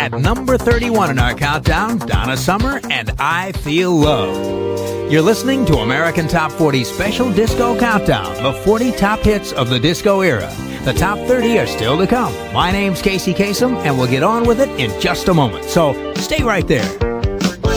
At number 31 in our countdown, Donna Summer and I Feel Loved. You're listening to American Top 40 Special Disco Countdown, the 40 top hits of the disco era. The top 30 are still to come. My name's Casey Kasem, and we'll get on with it in just a moment. So stay right there.